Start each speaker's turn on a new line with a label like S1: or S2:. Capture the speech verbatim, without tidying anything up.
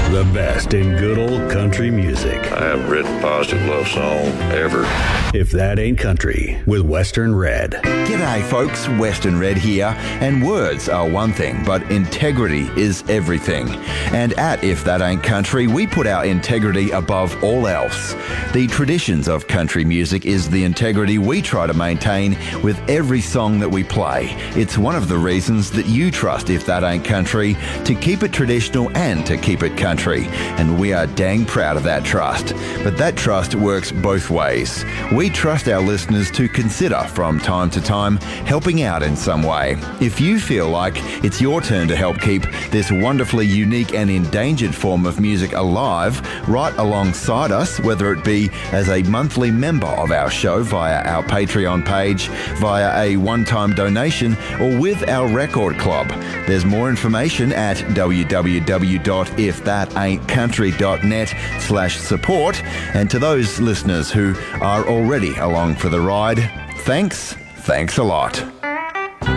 S1: The best in good old country music.
S2: I haven't written a positive love song ever.
S1: If That Ain't Country with Western Red.
S3: G'day folks, Western Red here, and words are one thing, but integrity is everything. And at If That Ain't Country, we put our integrity above all else. The traditions of country music is the integrity we try to maintain with every song that we play. It's one of the reasons that you trust If That Ain't Country to keep it traditional and to keep it country. And we are dang proud of that trust. But that trust works both ways. We trust our listeners to consider from time to time helping out in some way. If you feel like it's your turn to help keep this wonderfully unique and endangered form of music alive right alongside us, whether it be as a monthly member of our show via our Patreon page, via a one-time donation, or with our record club, there's more information at w w w dot if that ain't country dot net slash support. And to those listeners who are already along for the ride, thanks, thanks a lot.